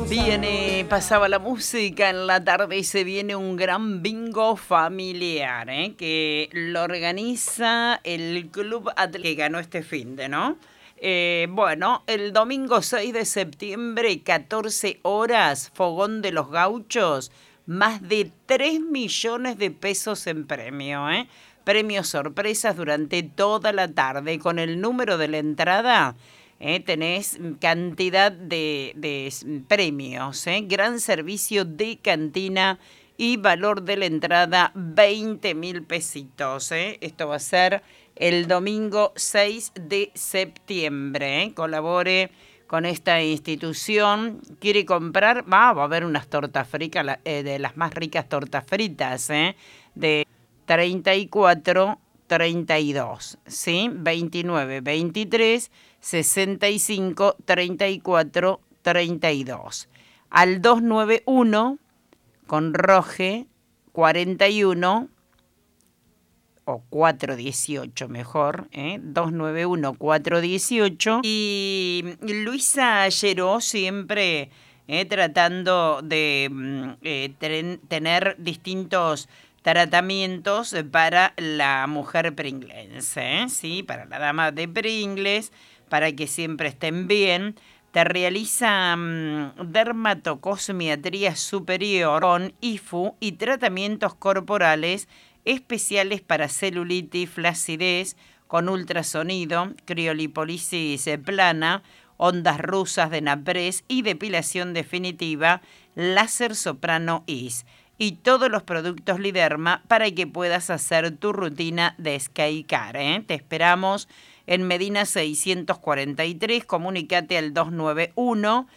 Viene, pasaba la música en la tarde y se viene un gran bingo familiar, que lo organiza el Club Atlético que ganó este finde, ¿no? Bueno, el domingo 6 de septiembre, 14 horas, Fogón de los Gauchos, más de 3 millones de pesos en premio, Premios sorpresas durante toda la tarde. Con el número de la entrada, tenés cantidad de premios, gran servicio de cantina y valor de la entrada 20.000 pesitos. Esto va a ser el domingo 6 de septiembre. Colabore con esta institución. ¿Quiere comprar? Va a haber unas tortas fritas, de las más ricas tortas fritas, de 34, 32, ¿sí? 29, 23, 65, 34, 32. Al 291 con Roge 41 o 418 mejor, 291 418. Y Luisa Lleró siempre tratando de tener distintos tratamientos para la mujer pringlense, ¿sí? Para la dama de Pringles, para que siempre estén bien. Te realiza dermatocosmiatría superior con IFU y tratamientos corporales especiales para celulitis, flacidez, con ultrasonido, criolipólisis plana, ondas rusas de Napres y depilación definitiva, láser soprano IS. Y todos los productos Liderma para que puedas hacer tu rutina de skincare. Te esperamos en Medina 643. Comunicate al 291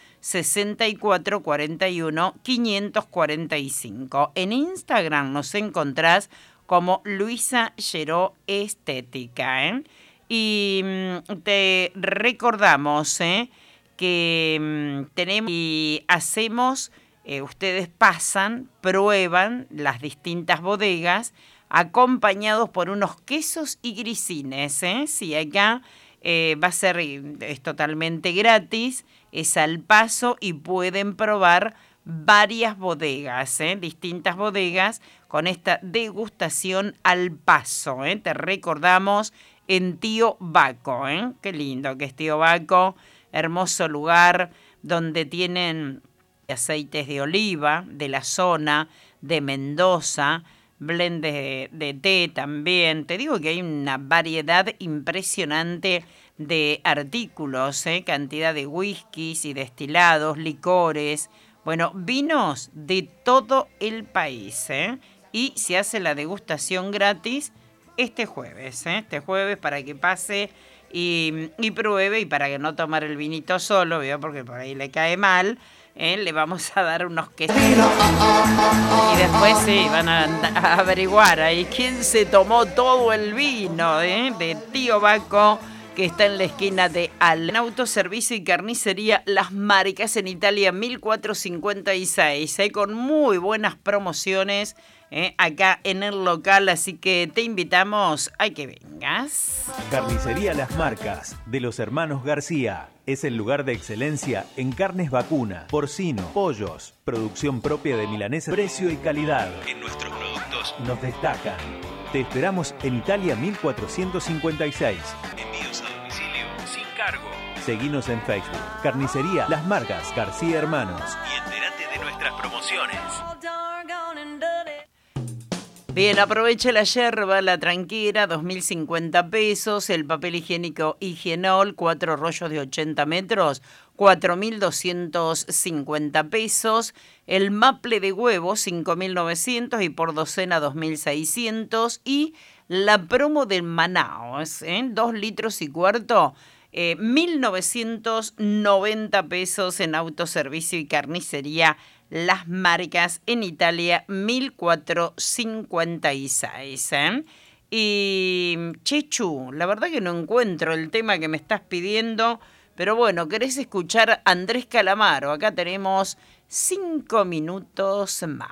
6441 545. En Instagram nos encontrás como Luisa Lleró Estética. Y te recordamos que tenemos y hacemos... ustedes pasan, prueban las distintas bodegas, acompañados por unos quesos y grisines. Sí, acá va a ser, es totalmente gratis, es al paso y pueden probar varias bodegas, distintas bodegas, con esta degustación al paso. Te recordamos en Tío Baco. Qué lindo que es Tío Baco, hermoso lugar donde tienen aceites de oliva de la zona de Mendoza, blend de té también. Te digo que hay una variedad impresionante de artículos, cantidad de whiskies y destilados, licores, bueno, vinos de todo el país, y se hace la degustación gratis este jueves para que pase y pruebe, y para que no tomar el vinito solo, ¿vio? Porque por ahí le cae mal. Le vamos a dar unos quesos. Y después sí, van a averiguar ahí quién se tomó todo el vino de Tío Baco, que está en la esquina de Al. En autoservicio y carnicería Las Marcas en Italia 1456, con muy buenas promociones acá en el local, así que te invitamos a que vengas. Carnicería Las Marcas, de los hermanos García. Es el lugar de excelencia en carnes vacuna, porcino, pollos, producción propia de milanesa, precio y calidad. En nuestros productos nos destacan. Te esperamos en Italia 1456. Envíos a domicilio sin cargo. Seguinos en Facebook. Carnicería Las Marcas García Hermanos. Y entérate de nuestras promociones. Bien, aproveche la yerba, la tranquera, 2.050 pesos, el papel higiénico Higienol, 4 rollos de 80 metros, 4.250 pesos, el maple de huevo, 5.900 y por docena 2.600, y la promo del Manao, 2 litros y cuarto, 1.990 pesos en autoservicio y carnicería Las Marcas en Italia 1456. Y Chechu, la verdad que no encuentro el tema que me estás pidiendo, pero bueno, ¿querés escuchar a Andrés Calamaro? Acá tenemos 5 minutos más.